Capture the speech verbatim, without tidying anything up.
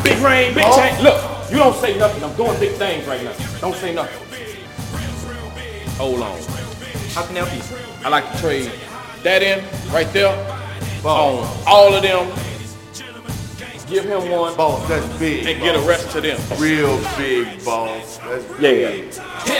Big rain, big Oh. change. Look, you don't say nothing. I'm doing big things right now. Don't say nothing. Hold on. How can I help you? I like to trade that in right there Boss. on all of them. Give him one Boss, that's big. and get a boss. rest to them. Real big, boss. That's Yeah. big.